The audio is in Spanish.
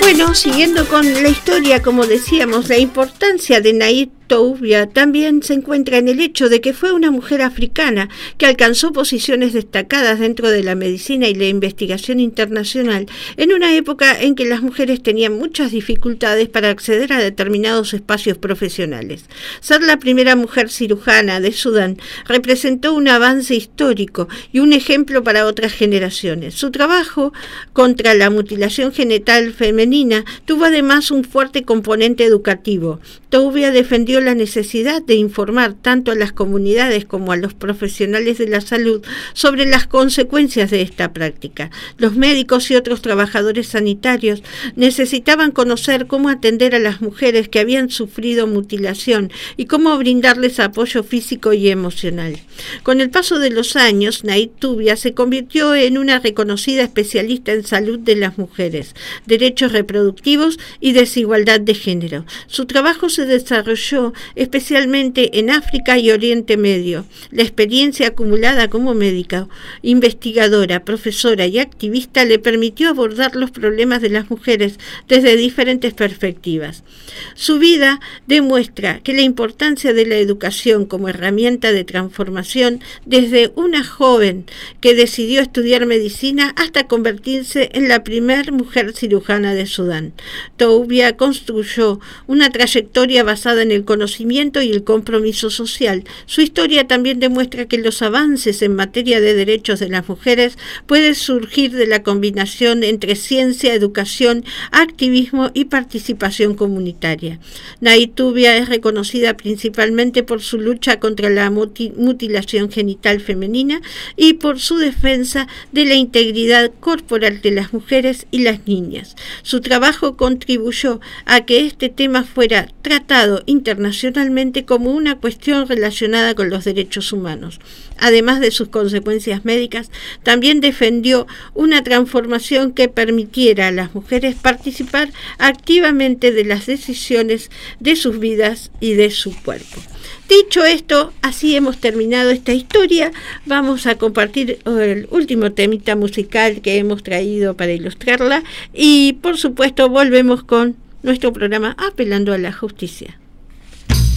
Bueno, siguiendo con la historia, como decíamos, la importancia de Nayib Toubia también se encuentra en el hecho de que fue una mujer africana que alcanzó posiciones destacadas dentro de la medicina y la investigación internacional en una época en que las mujeres tenían muchas dificultades para acceder a determinados espacios profesionales. Ser la primera mujer cirujana de Sudán representó un avance histórico y un ejemplo para otras generaciones. Su trabajo contra la mutilación genital femenina tuvo además un fuerte componente educativo. Toubia defendió la necesidad de informar tanto a las comunidades como a los profesionales de la salud sobre las consecuencias de esta práctica. Los médicos y otros trabajadores sanitarios necesitaban conocer cómo atender a las mujeres que habían sufrido mutilación y cómo brindarles apoyo físico y emocional. Con el paso de los años, Nayib Toubia se convirtió en una reconocida especialista en salud de las mujeres, derechos reproductivos y desigualdad de género. Su trabajo se desarrolló especialmente en África y Oriente Medio. La experiencia acumulada como médica, investigadora, profesora y activista le permitió abordar los problemas de las mujeres desde diferentes perspectivas. Su vida demuestra que la importancia de la educación como herramienta de transformación desde una joven que decidió estudiar medicina hasta convertirse en la primera mujer cirujana de Sudán. Toubia construyó una trayectoria basada en el conocimiento y el compromiso social. Su historia también demuestra que los avances en materia de derechos de las mujeres pueden surgir de la combinación entre ciencia, educación, activismo y participación comunitaria. Nayib Toubia es reconocida principalmente por su lucha contra la mutilación genital femenina y por su defensa de la integridad corporal de las mujeres y las niñas. Su trabajo contribuyó a que este tema fuera tratado internacionalmente como una cuestión relacionada con los derechos humanos. Además de sus consecuencias médicas, también defendió una transformación que permitiera a las mujeres participar activamente de las decisiones de sus vidas y de su cuerpo. Dicho esto, así hemos terminado esta historia. Vamos a compartir el último temita musical que hemos traído para ilustrarla y, por supuesto, volvemos con nuestro programa Apelando a la Justicia.